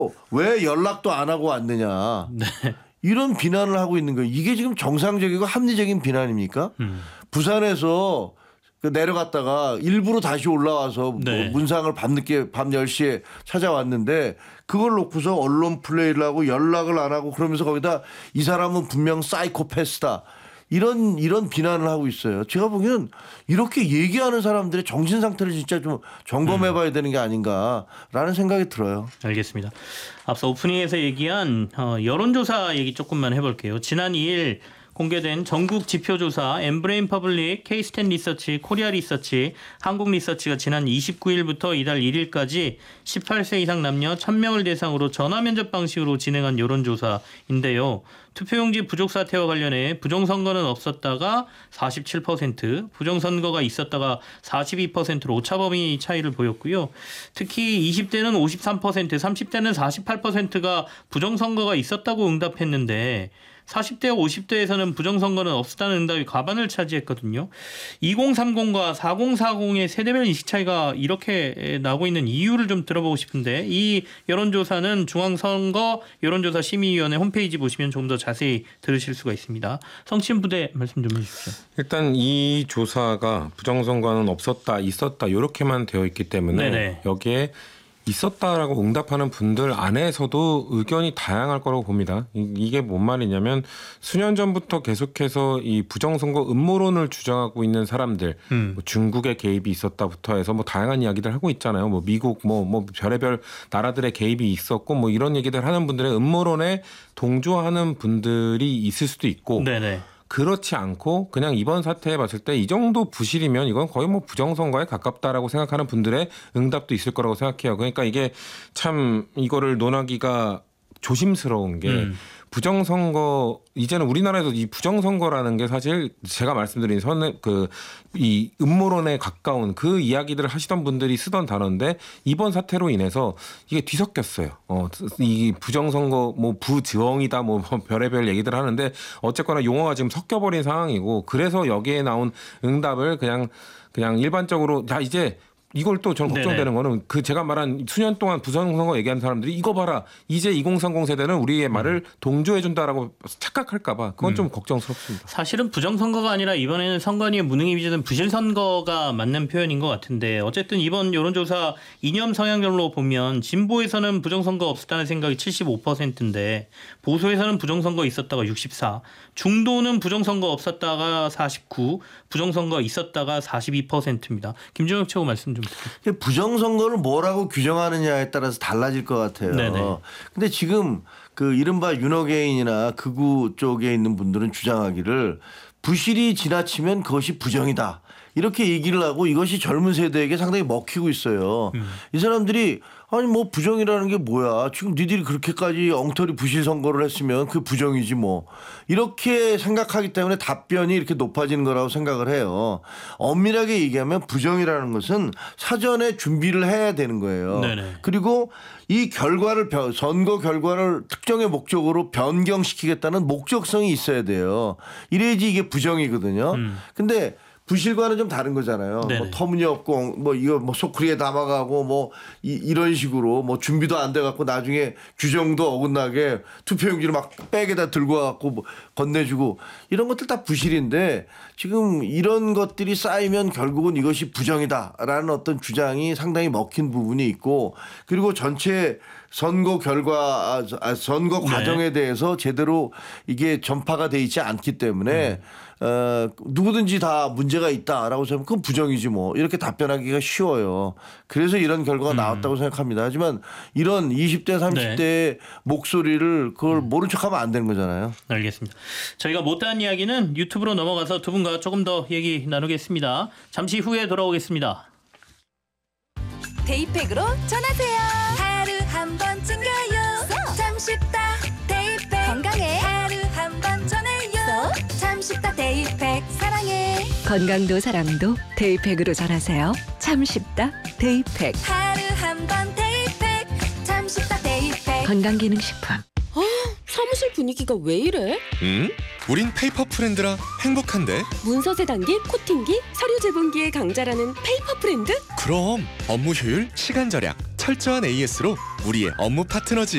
왜 연락도 안 하고 왔느냐. 네. 이런 비난을 하고 있는 거예요. 이게 지금 정상적이고 합리적인 비난입니까? 부산에서 내려갔다가 일부러 다시 올라와서 네. 뭐 문상을 밤늦게 밤 10시에 찾아왔는데 그걸 놓고서 언론 플레이를 하고 연락을 안 하고 그러면서 거기다 이 사람은 분명 사이코패스다. 이런 비난을 하고 있어요. 제가 보기에는 이렇게 얘기하는 사람들의 정신 상태를 진짜 좀 점검해 봐야 되는 게 아닌가라는 생각이 들어요. 알겠습니다. 앞서 오프닝에서 얘기한 여론조사 얘기 조금만 해볼게요. 지난 2일 공개된 전국 지표조사 엠브레인 퍼블릭, K-스탠 리서치, 코리아 리서치, 한국 리서치가 지난 29일부터 이달 1일까지 18세 이상 남녀 1000명을 대상으로 전화 면접 방식으로 진행한 여론조사인데요. 투표용지 부족 사태와 관련해 부정선거는 없었다가 47%, 부정선거가 있었다가 42%로 오차범위 차이를 보였고요. 특히 20대는 53%, 30대는 48%가 부정선거가 있었다고 응답했는데 40대와 50대에서는 부정선거는 없었다는 응답이 과반을 차지했거든요. 2030과 4040의 세대별 인식 차이가 이렇게 나고 있는 이유를 좀 들어보고 싶은데 이 여론조사는 중앙선거 여론조사 심의위원회 홈페이지 보시면 좀 더 자세히 들으실 수가 있습니다. 성신 부대 말씀 좀 해주십시오. 일단 이 조사가 부정선거는 없었다, 있었다 이렇게만 되어 있기 때문에 네네. 여기에 있었다라고 응답하는 분들 안에서도 의견이 다양할 거라고 봅니다. 이게 뭔 말이냐면 수년 전부터 계속해서 이 부정선거 음모론을 주장하고 있는 사람들, 뭐 중국의 개입이 있었다부터 해서 뭐 다양한 이야기들 하고 있잖아요. 뭐 미국 뭐 별의별 나라들의 개입이 있었고 뭐 이런 얘기들 하는 분들의 음모론에 동조하는 분들이 있을 수도 있고. 네네. 그렇지 않고 그냥 이번 사태에 봤을 때 이 정도 부실이면 이건 거의 뭐 부정선거에 가깝다라고 생각하는 분들의 응답도 있을 거라고 생각해요. 그러니까 이게 참 이거를 논하기가 조심스러운 게 부정선거 이제는 우리나라에서 이 부정선거라는 게 사실 제가 말씀드린 이 음모론에 가까운 그 이야기들을 하시던 분들이 쓰던 단어인데 이번 사태로 인해서 이게 뒤섞였어요. 이 부정선거 뭐 부정이다 뭐 별의별 얘기들 하는데 어쨌거나 용어가 지금 섞여버린 상황이고 그래서 여기에 나온 응답을 그냥 일반적으로 자 이제 이걸 또 저는 걱정되는 거는 그 제가 말한 수년 동안 부정선거 얘기하는 사람들이 이거 봐라 이제 2030 세대는 우리의 말을 동조해 준다라고 착각할까 봐 그건 좀 걱정스럽습니다. 사실은 부정선거가 아니라 이번에는 선관위의 무능이 빚어진 부실선거가 맞는 표현인 것 같은데 어쨌든 이번 여론조사 이념 성향별로 보면 진보에서는 부정선거 없었다는 생각이 75%인데 보수에서는 부정선거 있었다가 64, 중도는 부정선거 없었다가 49, 부정선거 있었다가 42%입니다. 김종혁 최고 말씀 좀 부탁드립니다. 부정선거를 뭐라고 규정하느냐에 따라서 달라질 것 같아요. 네네. 근데 지금 그 이른바 윤호개인이나 극우 쪽에 있는 분들은 주장하기를 부실이 지나치면 그것이 부정이다. 이렇게 얘기를 하고 이것이 젊은 세대에게 상당히 먹히고 있어요. 이 사람들이 아니 뭐 부정이라는 게 뭐야. 지금 니들이 그렇게까지 엉터리 부실 선거를 했으면 그 부정이지 뭐. 이렇게 생각하기 때문에 답변이 이렇게 높아지는 거라고 생각을 해요. 엄밀하게 얘기하면 부정이라는 것은 사전에 준비를 해야 되는 거예요. 네네. 그리고 이 선거 결과를 특정의 목적으로 변경시키겠다는 목적성이 있어야 돼요. 이래야지 이게 부정이거든요. 근데 부실과는 좀 다른 거잖아요. 뭐 터무니없고 뭐 이거 뭐 소쿠리에 담아가고 뭐 이런 식으로 뭐 준비도 안 돼 갖고 나중에 규정도 어긋나게 투표용지를 막 백에다 들고 갖고 뭐 건네주고 이런 것들 다 부실인데 지금 이런 것들이 쌓이면 결국은 이것이 부정이다라는 어떤 주장이 상당히 먹힌 부분이 있고 그리고 전체 선거 과정에 대해서 제대로 이게 전파가 돼 있지 않기 때문에 누구든지 다 문제가 있다라고 생각하면 그건 부정이지 뭐 이렇게 답변하기가 쉬워요. 그래서 이런 결과가 나왔다고 생각합니다. 하지만 이런 20대 30대의 목소리를 그걸 모른 척하면 안 되는 거잖아요. 알겠습니다. 저희가 못다한 이야기는 유튜브로 넘어가서 두 분과 조금 더 얘기 나누겠습니다. 잠시 후에 돌아오겠습니다. 데이팩으로 전하세요. 하루 한 번 챙겨요. 참 쉽다 데이팩. 건강해 하루 한 번 전해요. 참 쉽다 데이팩. 사랑해 건강도 사랑도 데이팩으로 전하세요. 참 쉽다 데이팩. 하루 한 번 데이팩. 참 쉽다 데이팩. 건강기능식품. 사무실 분위기가 왜 이래? 우린 페이퍼 프렌드라 행복한데. 문서 세단기, 코팅기, 서류 제본기의 강자라는 페이퍼 프렌드? 그럼 업무 효율, 시간 절약, 철저한 AS로 우리의 업무 파트너지.